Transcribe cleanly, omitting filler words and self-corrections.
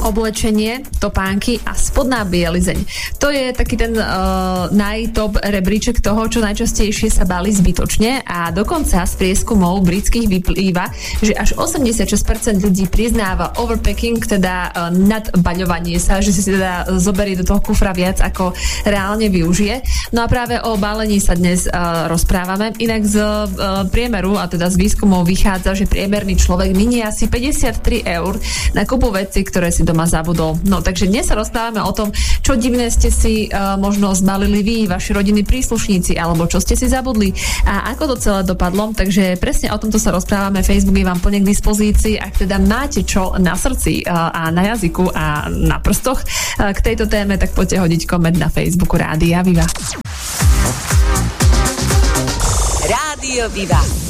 oblečenie, topánky a spodná bielizeň. To je taký ten najtop rebríček toho, čo najčastejšie sa balí zbytočne a dokonca z prieskumov britských vyplýva, že až 86% ľudí priznáva overpacking, teda nadbaľovanie sa, že si teda zoberie do toho kufra viac, ako reálne využije. No a práve o balení sa dnes rozprávame. Inak z priemeru, a teda z výskumov vychádza, že priemerný človek minie asi 53 eur na kúpu veci, ktoré si doma zabudol. No takže dnes sa rozprávame o tom, čo divné ste si možno zbalili vy, vaši rodinní príslušníci, alebo čo ste si zabudli a ako to celé dopadlo. Takže presne o tomto sa rozprávame. Facebook je vám plne k dispozícii. Ak teda máte čo na srdci a na jazyku a na prstoch k tejto téme, tak poďte hodiť koment na Facebooku Rádia Viva. Rádio Viva.